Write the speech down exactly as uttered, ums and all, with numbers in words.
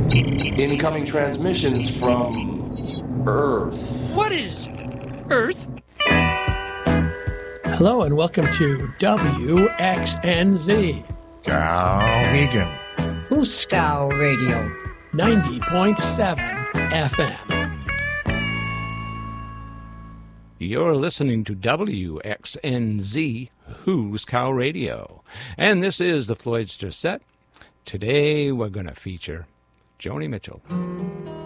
Incoming transmissions from Earth. What is Earth? Hello and welcome to W X N Z. Galhegan. Hooskow Radio. ninety point seven F M. You're listening to W X N Z, Hooskow Radio. And this is the Floydster Set. Today we're going to feature Joni Mitchell.